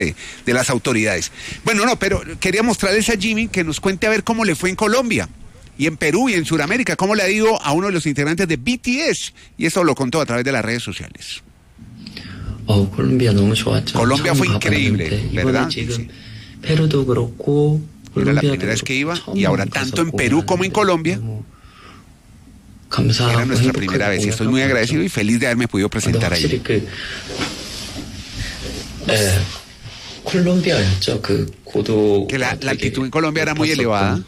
de las autoridades. Bueno, no, pero quería mostrarles a Jimmy que nos cuente a ver cómo le fue en Colombia y en Perú y en Sudamérica, cómo le ha ido a uno de los integrantes de BTS, y eso lo contó a través de las redes sociales. Colombia fue increíble, ¿verdad? Sí. Era la primera vez que iba, y ahora tanto en Perú como en Colombia era nuestra primera vez, y estoy muy agradecido y feliz de haberme podido presentar ahí. Que la altitud en Colombia era muy elevada.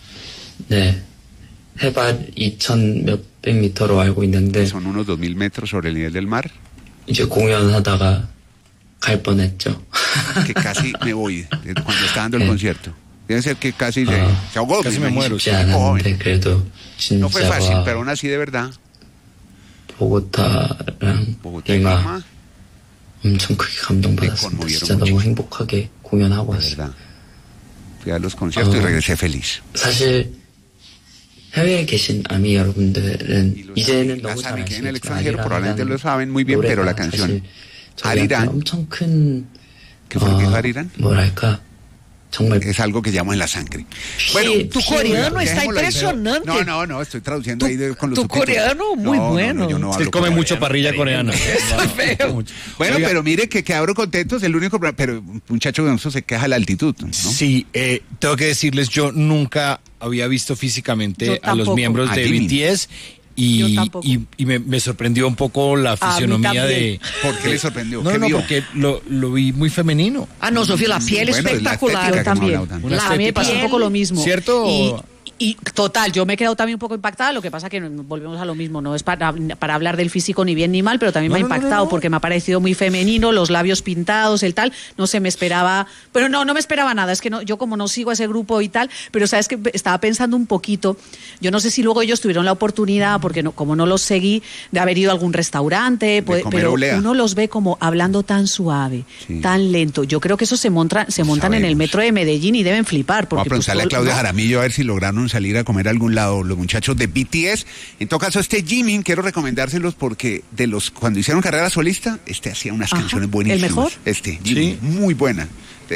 Son unos 2.000 metros sobre el nivel del mar. Que casi me voy cuando estaba dando el concierto. Debe ser que casi se ahogó. Casi me muero. No fue fácil, pero aún así de verdad. Bogotá y Lima me conmovieron mucho. De verdad. Fui a los conciertos y regresé feliz. 해외에 계신 아미 여러분들은 이제는 너무 잘 아시겠지만 en el extranjero probablemente lo saben muy bien, pero la canción Arirán, 엄청 큰 ¿qué fue lo que dijo Arirán? 뭐랄까 정말 es algo que llamo en la sangre. Bueno, tu coreano está impresionante. No, estoy traduciendo ahí con los tu subtítulos. Coreano muy bueno. Él come mucho parrilla coreana. Bueno, pero mire que abro contentos, el único, pero un muchacho de eso se queja de la altitud, ¿no? Sí, tengo que decirles, yo nunca había visto físicamente a los miembros de BTS. Y me sorprendió un poco la fisionomía de... ¿Por qué le sorprendió? No, porque lo vi muy femenino. No, Sofía, la piel espectacular. Yo también. A mí me pasó un poco lo mismo. ¿Cierto? Y total, yo me he quedado también un poco impactada, lo que pasa que volvemos a lo mismo, no es para hablar del físico ni bien ni mal, pero también me ha impactado porque me ha parecido muy femenino, los labios pintados, el tal, no se me esperaba, pero no me esperaba nada, es que no, yo como no sigo a ese grupo y tal, pero sabes que estaba pensando un poquito, yo no sé si luego ellos tuvieron la oportunidad, porque como no los seguí, de haber ido a algún restaurante, pero uno los ve como hablando tan suave, tan lento, yo creo que eso se montan en el metro de Medellín y deben flipar. Porque, vamos a preguntarle a Claudia Jaramillo a ver si lograron salir a comer a algún lado los muchachos de BTS. En todo caso, Jimin, quiero recomendárselos porque cuando hicieron carrera solista, hacía unas canciones buenísimas. ¿El mejor? Jimin, muy buena,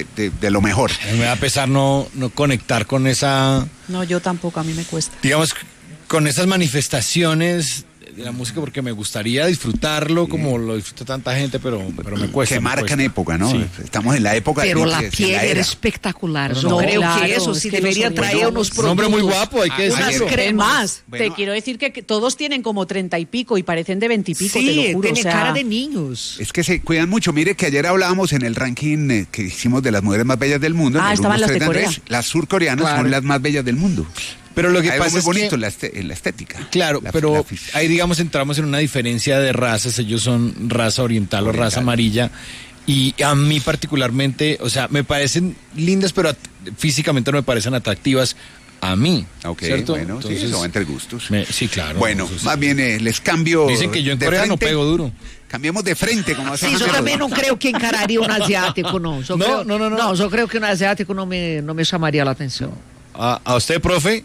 de lo mejor. Me va a pesar no conectar con esa... No, yo tampoco, a mí me cuesta. Digamos, con esas manifestaciones de la música, porque me gustaría disfrutarlo como lo disfruta tanta gente, pero me cuesta. Que marcan época, ¿no? Sí. Estamos en la época pero de... Pero la piel era espectacular. Yo creo que eso sí debería traer unos productos. Un hombre muy guapo, hay que decirlo. Unas cremas. Te quiero decir que todos tienen como 30 y pico y parecen de 20 y pico, te lo juro. Tienen cara de niños. Es que se cuidan mucho. Mire que ayer hablábamos en el ranking que hicimos de las mujeres más bellas del mundo. Estaban las de Corea. Las surcoreanas son las más bellas del mundo. Pero lo que pasa muy es bonito que, en la estética. Claro, pero ahí digamos entramos en una diferencia de razas. Ellos son raza oriental o raza amarilla. Y a mí particularmente, o sea, me parecen lindas, pero físicamente no me parecen atractivas a mí. Ok, ¿cierto? Bueno, entonces, sí, eso va entre gustos. Sí, claro. Bueno, más bien les cambio. Dicen que yo en Corea no pego duro. Cambiemos de frente, como hacemos. Sí, yo también no creo que encararía un asiático, no. No, yo creo que un asiático no me llamaría la atención. ¿A usted, profe?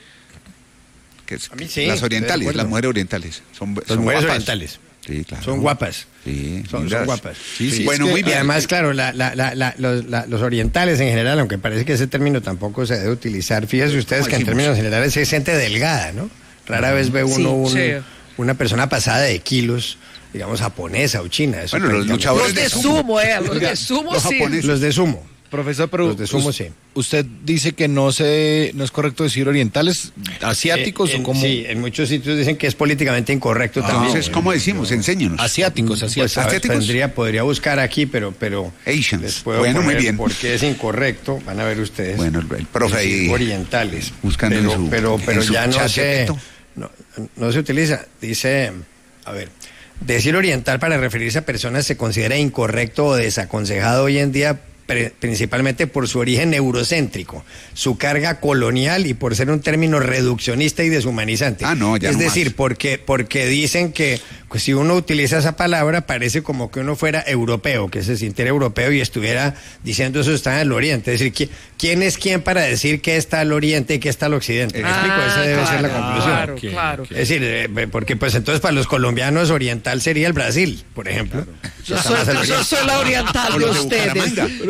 A mí sí, las orientales, las mujeres orientales. Son mujeres guapas. orientales. Sí, claro. Son guapas. Sí, son guapas. Sí. Bueno, muy bien. Además, claro, los orientales en general, aunque parece que ese término tampoco se debe utilizar, fíjense ustedes que en términos generales es gente delgada, ¿no? Rara vez ve uno una persona pasada de kilos, digamos, japonesa o china. Bueno, los luchadores de sumo, los de sumo, los japoneses. Los de sumo. Profesor, pero los de sumo, sí. ¿Usted dice que no es correcto decir orientales, asiáticos o cómo? Sí, en muchos sitios dicen que es políticamente incorrecto también. Entonces, ¿cómo decimos? Enséñenos. Asiáticos. Pues, ¿asiáticos? Podría buscar aquí, pero Asians. Les puedo bueno, poner muy bien. porque es incorrecto, van a ver ustedes. Bueno, el profe ahí. Orientales. Buscando pero ya no se utiliza. Dice, a ver, decir oriental para referirse a personas se considera incorrecto o desaconsejado hoy en día principalmente por su origen eurocéntrico, su carga colonial y por ser un término reduccionista y deshumanizante. Es decir, porque dicen que pues, si uno utiliza esa palabra parece como que uno fuera europeo, que se sintiera europeo y estuviera diciendo eso está en el oriente. Es decir, ¿quién es quién para decir qué está al oriente y qué está al occidente? ¿Me explico? Esa debe ser la conclusión. Claro. Es decir, porque pues entonces para los colombianos oriental sería el Brasil, por ejemplo. Yo soy la oriental de ustedes.